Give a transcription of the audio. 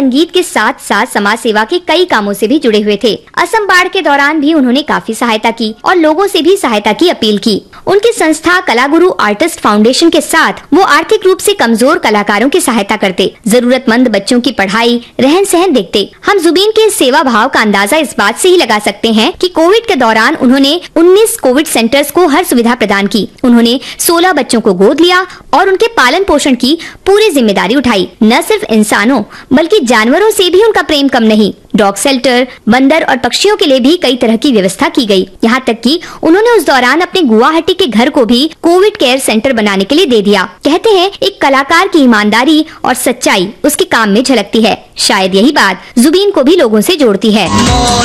संगीत के साथ साथ समाज सेवा के कई कामों से भी जुड़े हुए थे। असम बाढ़ के दौरान भी उन्होंने काफी सहायता की और लोगों से भी सहायता की अपील की। उनकी संस्था कलागुरु आर्टिस्ट फाउंडेशन के साथ वो आर्थिक रूप से कमजोर कलाकारों की सहायता करते, जरूरतमंद बच्चों की पढ़ाई, रहन सहन देखते। हम जुबीन के सेवा भाव का अंदाजा इस बात से ही लगा सकते हैं कि कोविड के दौरान उन्होंने 19 कोविड सेंटर्स को हर सुविधा प्रदान की। उन्होंने 16 बच्चों को गोद लिया और उनके पालन पोषण की पूरी जिम्मेदारी उठाई। न सिर्फ इंसानों बल्कि जानवरों से भी उनका प्रेम कम नहीं। डॉग शेल्टर, बंदर और पक्षियों के लिए भी कई तरह की व्यवस्था की गई। यहाँ तक कि उन्होंने उस दौरान अपने गुवाहाटी के घर को भी कोविड केयर सेंटर बनाने के लिए दे दिया। कहते हैं एक कलाकार की ईमानदारी और सच्चाई उसके काम में झलकती है। शायद यही बात जुबीन को भी लोगों से जोड़ती है।